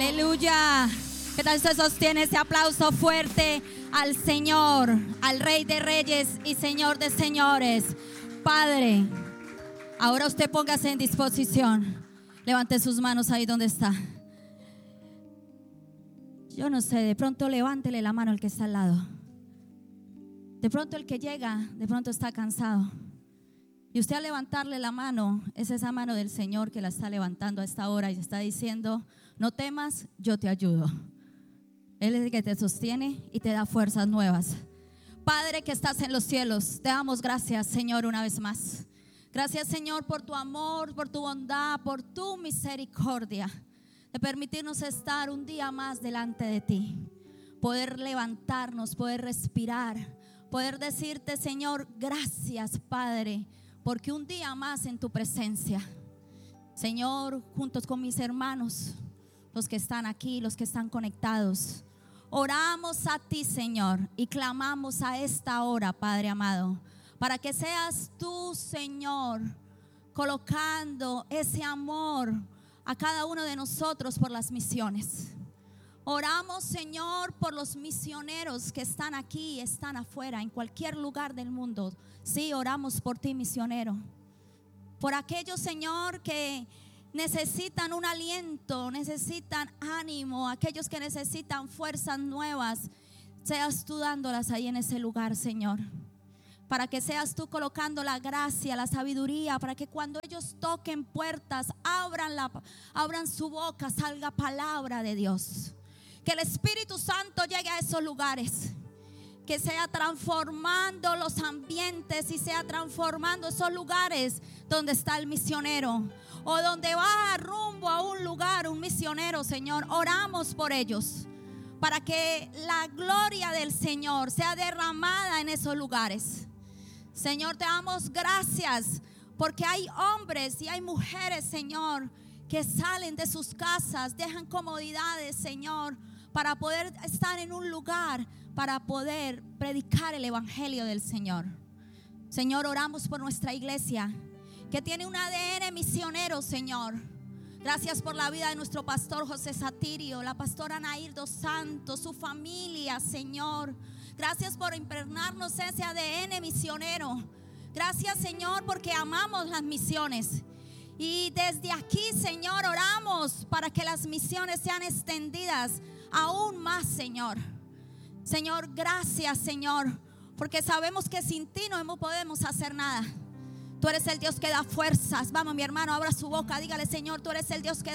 Aleluya. ¿Qué tal se sostiene ese aplauso fuerte al Señor, al Rey de Reyes y Señor de Señores? Padre, ahora usted póngase en disposición. Levante sus manos ahí donde está. Yo no sé, de pronto levántele la mano al que está al lado. De pronto el que llega, de pronto está cansado. Y usted al levantarle la mano, es esa mano del Señor que la está levantando a esta hora y está diciendo: no temas, yo te ayudo. Él es el que te sostiene y te da fuerzas nuevas. Padre que estás en los cielos, te damos gracias, Señor, una vez más. Gracias, Señor, por tu amor, por tu bondad, por tu misericordia, de permitirnos estar un día más delante de ti, poder levantarnos, poder respirar, poder decirte, Señor, gracias, Padre, porque un día más en tu presencia. Señor, juntos con mis hermanos, los que están aquí, los que están conectados, oramos a ti, Señor, y clamamos a esta hora, Padre amado, para que seas tú, Señor, colocando ese amor a cada uno de nosotros por las misiones. Oramos, Señor, por los misioneros que están aquí, están afuera, en cualquier lugar del mundo. Sí, oramos por ti, misionero. Por aquellos, Señor, que necesitan un aliento, necesitan ánimo, aquellos que necesitan fuerzas nuevas, seas tú dándolas ahí en ese lugar, Señor. Para que seas tú colocando la gracia, la sabiduría, para que cuando ellos toquen puertas, abran su boca, salga palabra de Dios. Que el Espíritu Santo llegue a esos lugares, que sea transformando los ambientes y sea transformando esos lugares donde está el misionero o donde va rumbo a un lugar un misionero, Señor. Oramos por ellos para que la gloria del Señor sea derramada en esos lugares. Señor, te damos gracias porque hay hombres y hay mujeres, Señor, que salen de sus casas, dejan comodidades, Señor, para poder estar en un lugar, para poder predicar el evangelio del Señor. Señor, oramos por nuestra iglesia, que tiene un ADN misionero, Señor. Gracias por la vida de nuestro pastor José Satirio, la pastora Anair dos Santos, su familia, Señor. Gracias por impregnarnos ese ADN misionero. Gracias, Señor, porque amamos las misiones. Y desde aquí, Señor, oramos para que las misiones sean extendidas aún más, Señor. Señor, gracias, Señor, porque sabemos que sin ti no podemos hacer nada. Tú eres el Dios que da fuerzas. Vamos, mi hermano, abra su boca, dígale: Señor, tú eres el Dios que